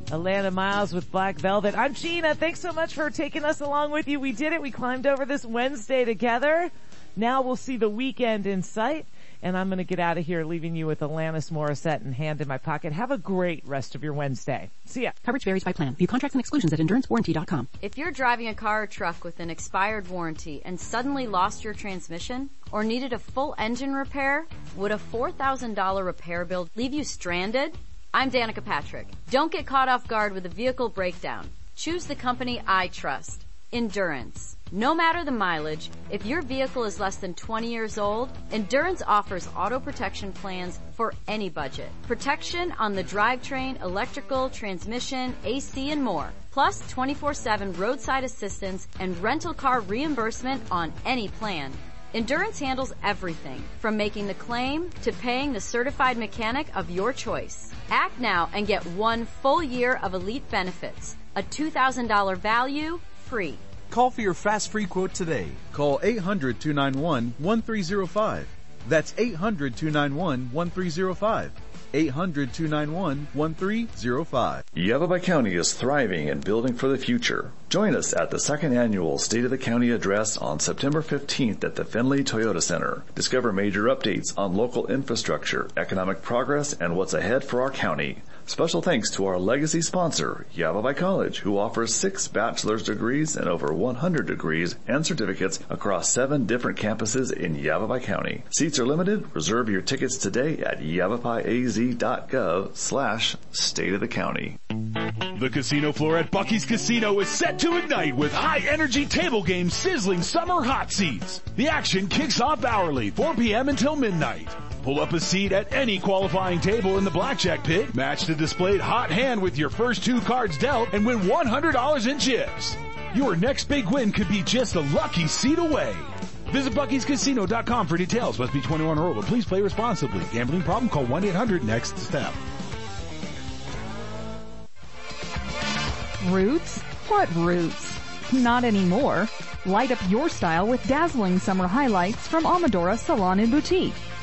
Alana Miles with Black Velvet. I'm Gina. Thanks so much for taking us along with you. We did it. We climbed over this Wednesday together. Now we'll see the weekend in sight. And I'm going to get out of here leaving you with Alanis Morissette and Hand in My Pocket. Have a great rest of your Wednesday. See ya. Coverage varies by plan. View contracts and exclusions at endurancewarranty.com. If you're driving a car or truck with an expired warranty and suddenly lost your transmission or needed a full engine repair, would a $4,000 repair bill leave you stranded? I'm Danica Patrick. Don't get caught off guard with a vehicle breakdown. Choose the company I trust. Endurance. No matter the mileage, if your vehicle is less than 20 years old, Endurance offers auto protection plans for any budget. Protection on the drivetrain, electrical, transmission, AC, and more. Plus 24/7 roadside assistance and rental car reimbursement on any plan. Endurance handles everything, from making the claim to paying the certified mechanic of your choice. Act now and get 1 full year of elite benefits. A $2,000 value, free. Call for your fast free quote today. Call 800-291-1305. That's 800-291-1305. 800-291-1305. Yavapai County is thriving and building for the future. Join us at the second annual State of the County Address on September 15th at the Findlay Toyota Center. Discover major updates on local infrastructure, economic progress, and what's ahead for our county. Special thanks to our legacy sponsor, Yavapai College, who offers 6 bachelor's degrees and over 100 degrees and certificates across 7 different campuses in Yavapai County. Seats are limited. Reserve your tickets today at yavapaiaz.gov/state of the county. The casino floor at Bucky's Casino is set to ignite with high-energy table games sizzling summer hot seats. The action kicks off hourly, 4 p.m. until midnight. Pull up a seat at any qualifying table in the blackjack pit, match the displayed hot hand with your first 2 cards dealt, and win $100 in chips. Your next big win could be just a lucky seat away. Visit Bucky'sCasino.com for details. Must be 21 or older. Please play responsibly. Gambling problem? Call 1-800-NEXT-STEP. Roots? What roots? Not anymore. Light up your style with dazzling summer highlights from Amadora Salon and Boutique.